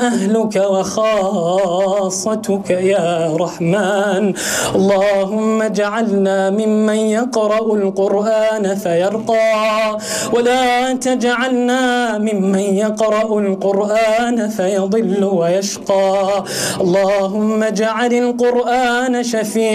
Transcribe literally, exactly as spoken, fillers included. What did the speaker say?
أهلك وخاصتك يا رحمن. اللهم اجعلنا ممن يقرأ القرآن فيرقى، ولا تجعلنا ممن يقرأ القرآن فيضل ويشقى. اللهم اجعل القرآن شفيعا